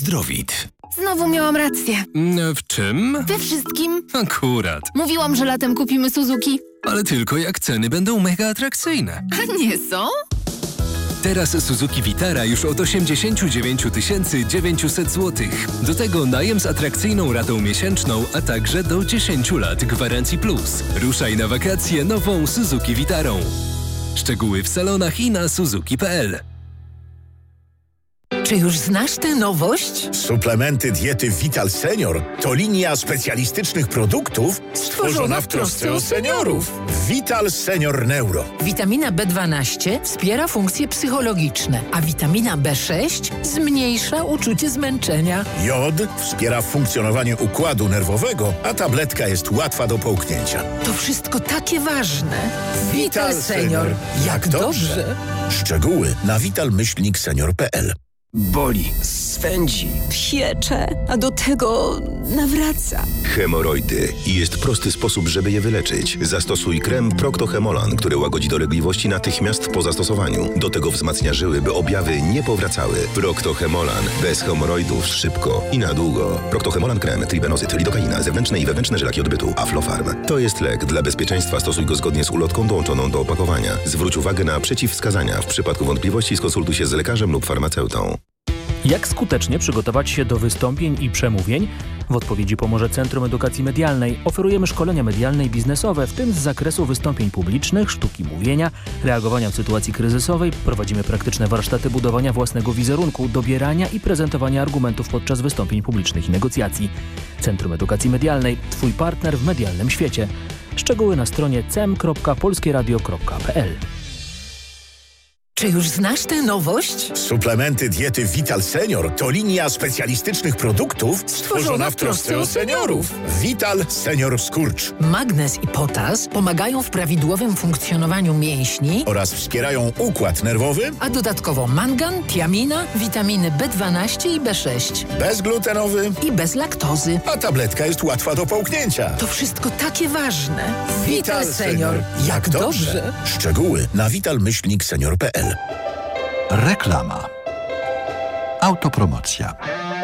Zdrowit. Znowu miałam rację. W czym? We wszystkim. Akurat. Mówiłam, że latem kupimy Suzuki. Ale tylko jak ceny będą mega atrakcyjne. A nie są? Teraz Suzuki Vitara już od 89 900 zł. Do tego najem z atrakcyjną ratą miesięczną, a także do 10 lat gwarancji plus. Ruszaj na wakacje nową Suzuki Vitarą. Szczegóły w salonach i na suzuki.pl. Czy już znasz tę nowość? Suplementy diety Vital Senior to linia specjalistycznych produktów stworzona w trosce o seniorów. Vital Senior Neuro. Witamina B12 wspiera funkcje psychologiczne, a witamina B6 zmniejsza uczucie zmęczenia. Jod wspiera funkcjonowanie układu nerwowego, a tabletka jest łatwa do połknięcia. To wszystko takie ważne. Vital Senior. Jak dobrze! Szczegóły na vital-senior.pl. Boli, swędzi, piecze, a do tego nawraca. Hemoroidy. I jest prosty sposób, żeby je wyleczyć. Zastosuj krem Procto-Hemolan, który łagodzi dolegliwości natychmiast po zastosowaniu. Do tego wzmacnia żyły, by objawy nie powracały. Procto-Hemolan. Bez hemoroidów szybko i na długo. Procto-Hemolan krem, tribenozyt, lidokaina, zewnętrzne i wewnętrzne żelaki odbytu, Aflofarm. To jest lek. Dla bezpieczeństwa stosuj go zgodnie z ulotką dołączoną do opakowania. Zwróć uwagę na przeciwwskazania. W przypadku wątpliwości skonsultuj się z lekarzem lub farmaceutą. Jak skutecznie przygotować się do wystąpień i przemówień? W odpowiedzi pomoże Centrum Edukacji Medialnej. Oferujemy szkolenia medialne i biznesowe, w tym z zakresu wystąpień publicznych, sztuki mówienia, reagowania w sytuacji kryzysowej. Prowadzimy praktyczne warsztaty budowania własnego wizerunku, dobierania i prezentowania argumentów podczas wystąpień publicznych i negocjacji. Centrum Edukacji Medialnej. Twój partner w medialnym świecie. Szczegóły na stronie cem.polskieradio.pl. Czy już znasz tę nowość? Suplementy diety Vital Senior to linia specjalistycznych produktów stworzona w trosce o seniorów. Vital Senior Skurcz. Magnez i potas pomagają w prawidłowym funkcjonowaniu mięśni oraz wspierają układ nerwowy, a dodatkowo mangan, tiamina, witaminy B12 i B6. bezglutenowy i bez laktozy. A tabletka jest łatwa do połknięcia. To wszystko takie ważne. Vital Senior. Jak dobrze! Szczegóły na vital-senior.pl. Reklama. Autopromocja.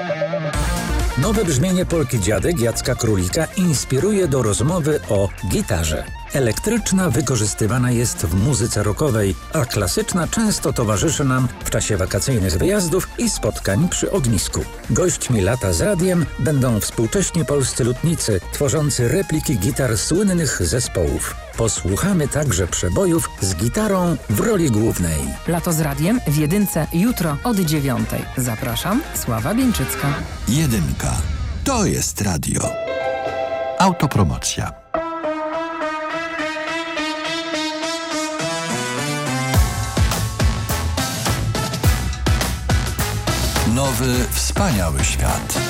Nowe brzmienie Polki Dziadek Jacka Królika inspiruje do rozmowy o gitarze. Elektryczna wykorzystywana jest w muzyce rockowej, a klasyczna często towarzyszy nam w czasie wakacyjnych wyjazdów i spotkań przy ognisku. Gośćmi lata z radiem będą współcześni polscy lutnicy, tworzący repliki gitar słynnych zespołów. Posłuchamy także przebojów z gitarą w roli głównej. Lato z radiem w Jedynce jutro od 9:00. Zapraszam, Sława Bieńczycka. Jedynka. To jest radio. Autopromocja. Nowy, wspaniały świat.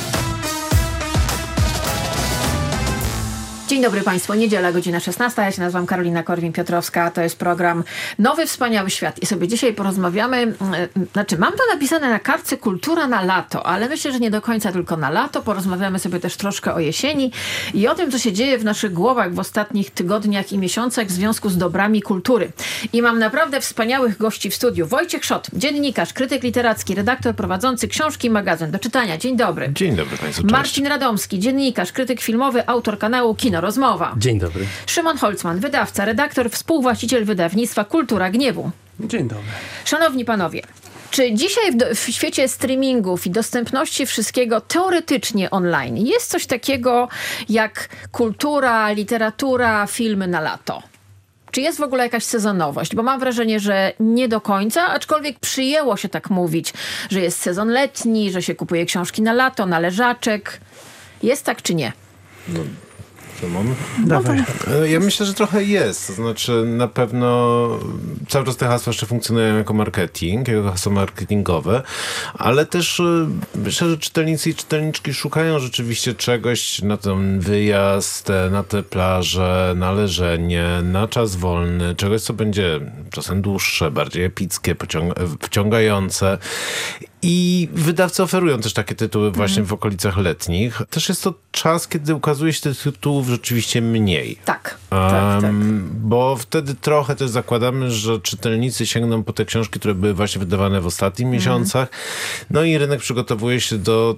Dzień dobry Państwu, niedziela, godzina 16. Ja się nazywam Karolina Korwin-Piotrowska. To jest program Nowy Wspaniały Świat. I sobie dzisiaj porozmawiamy, mam to napisane na kartce Kultura na lato, ale myślę, że nie do końca tylko na lato. Porozmawiamy sobie też troszkę o jesieni i o tym, co się dzieje w naszych głowach w ostatnich tygodniach i miesiącach w związku z dobrami kultury. I mam naprawdę wspaniałych gości w studiu. Wojciech Szot, dziennikarz, krytyk literacki, redaktor prowadzący książki i magazyn do czytania. Dzień dobry. Dzień dobry Państwu. Cześć. Marcin Radomski, dziennikarz, krytyk filmowy, autor kanału Kino Rozmowa. Dzień dobry. Szymon Holzman, wydawca, redaktor, współwłaściciel wydawnictwa Kultura Gniewu. Dzień dobry. Szanowni panowie, czy dzisiaj w świecie streamingów i dostępności wszystkiego teoretycznie online jest coś takiego jak kultura, literatura, filmy na lato? Czy jest w ogóle jakaś sezonowość? Bo mam wrażenie, że nie do końca, aczkolwiek przyjęło się tak mówić, że jest sezon letni, że się kupuje książki na lato, na leżaczek. Jest tak czy nie? Ja myślę, że trochę jest. To znaczy na pewno cały czas te hasła jeszcze funkcjonują jako marketing, jako hasła marketingowe, ale też myślę, że czytelnicy i czytelniczki szukają rzeczywiście czegoś na ten wyjazd, na te plaże, na leżenie, na czas wolny, czegoś, co będzie czasem dłuższe, bardziej epickie, wciągające. I wydawcy oferują też takie tytuły właśnie w okolicach letnich. Też jest to czas, kiedy ukazuje się tych tytułów rzeczywiście mniej. Tak. Bo wtedy trochę też zakładamy, że czytelnicy sięgną po te książki, które były właśnie wydawane w ostatnich miesiącach. No i rynek przygotowuje się do